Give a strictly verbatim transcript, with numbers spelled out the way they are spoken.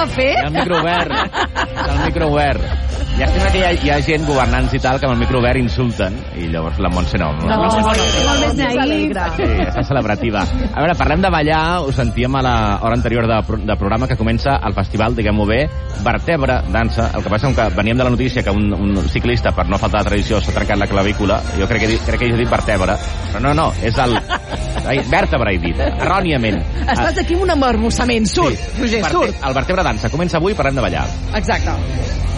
de fer? El micro obert. El micro obert. Llàstima que hi ha, hi ha gent governants i tal que amb el micro obert insulten i llavors la Montse no. No, no, no, molt més naïf. Sí, està celebrativa. A veure, parlem de ballar, ho sentíem a l'hora anterior de, de programa que comença el festival, diguem-ho bé, Vertebra Dansa. El que passa és que veníem de la notícia que un, un ciclista, per no faltar la tradició, s'ha trencat la clavícula. Jo crec que, crec que he dit vertebra, però no, no, és el... Ai, vèrtebra he dit, erròniament. Estàs aquí amb un embarbussament, surt, sí. Roger, Verte, surt. El Vertebra Dansa comença avui, parlem de ballar. Exacte.